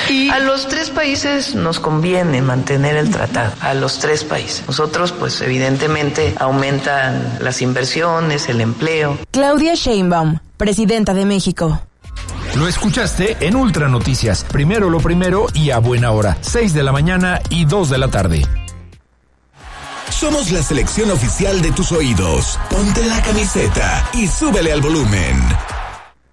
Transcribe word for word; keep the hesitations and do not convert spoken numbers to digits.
Y a los tres países nos conviene mantener el tratado, a los tres países. Nosotros, pues evidentemente, aumentan las inversiones, el empleo. Claudia Sheinbaum, presidenta de México. Lo escuchaste en Ultra Noticias. Primero lo primero y a buena hora. seis de la mañana y dos de la tarde. Somos la selección oficial de tus oídos. Ponte la camiseta y súbele al volumen.